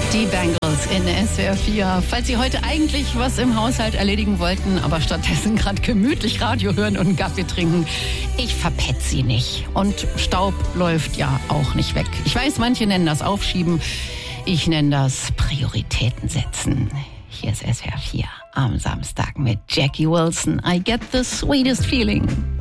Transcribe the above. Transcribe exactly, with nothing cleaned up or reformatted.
Die Bangles in S W R vier. Falls Sie heute eigentlich was im Haushalt erledigen wollten, aber stattdessen gerade gemütlich Radio hören und einen Kaffee trinken, ich verpetz Sie nicht. Und Staub läuft ja auch nicht weg. Ich weiß, manche nennen das Aufschieben. Ich nenne das Prioritäten setzen. Hier ist S W R vier am Samstag mit Jackie Wilson. I get the sweetest feeling.